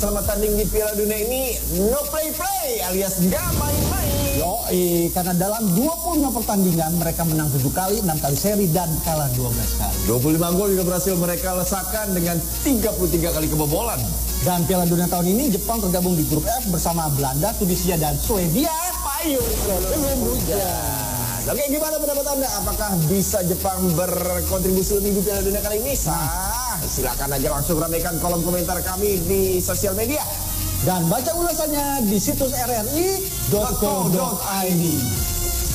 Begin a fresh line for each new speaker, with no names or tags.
Selama tanding di Piala Dunia ini no play-play alias gak main-main.
Yoi, karena dalam 25 pertandingan mereka menang 7 kali, 6 kali seri dan kalah 12 kali.
25 gol juga berhasil mereka lesakan dengan 33 kali kebobolan.
Dan Piala Dunia tahun ini Jepang tergabung di grup F bersama Belanda, Tunisia dan Swedia.
Payung belum hujan. Oke, gimana pendapat Anda? Apakah bisa Jepang berkontribusi lebih di Piala Dunia kali ini? Silakan aja langsung ramaikan kolom komentar kami di sosial media.
Dan baca ulasannya di situs rri.co.id.